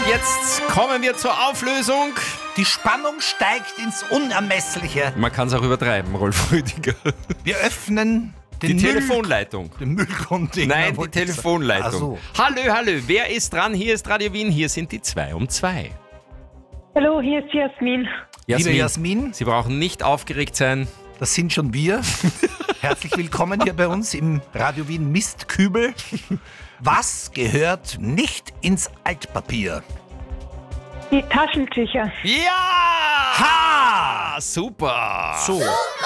jetzt kommen wir zur Auflösung. Die Spannung steigt ins Unermessliche. Man kann es auch übertreiben, Rolf Rüdiger. Wir öffnen Die Telefonleitung. Den Müllcontainer. Nein, die Telefonleitung. Ach so. Hallo, wer ist dran? Hier ist Radio Wien, hier sind die 2 um 2. Hallo, hier ist Jasmin. Liebe Jasmin, Sie brauchen nicht aufgeregt sein. das sind schon wir. Herzlich willkommen hier bei uns im Radio Wien Mistkübel. Was gehört nicht ins Altpapier? Die Taschentücher. Ja! Ha! Super! So.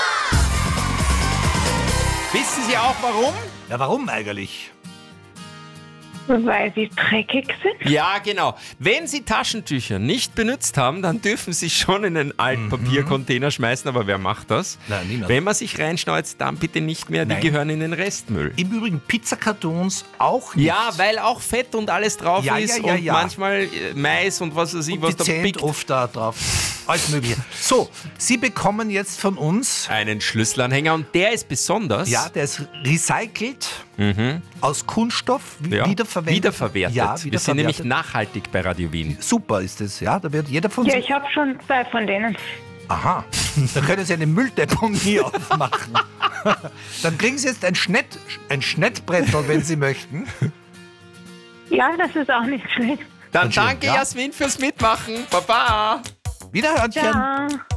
Wissen Sie auch warum? Ja, warum eigentlich? Weil sie dreckig sind. Ja, genau. Wenn Sie Taschentücher nicht benutzt haben, dann dürfen Sie schon in einen Altpapiercontainer schmeißen, aber wer macht das? Nein, niemand. Wenn man sich reinschneuzt, dann bitte nicht mehr, die Nein. gehören in den Restmüll. Im Übrigen Pizzakartons auch nicht. Ja, weil auch Fett und alles drauf Ja, ist ja, ja, und ja. manchmal Mais und was weiß ich, Und was die da Zähne pickt. oft da drauf. Alles Mögliche. So, Sie bekommen jetzt von uns, Einen Schlüsselanhänger und der ist besonders. ja, der ist recycelt aus Kunststoff, Ja, wiederverwendet. wiederverwertet. Ja, Wir sind nämlich wiederverwertet. nachhaltig bei Radio Wien. Super ist es, ja. Da wird jeder von Ja, sich. ich habe schon 2 von denen. Aha, da können Sie eine Mülldeponie aufmachen. Dann kriegen Sie jetzt ein Schnettbrettel, wenn Sie möchten. Ja, das ist auch nicht schlecht. Dann Schön, danke ja. Jasmin fürs Mitmachen. Baba! Wiederhörnchen. Ja.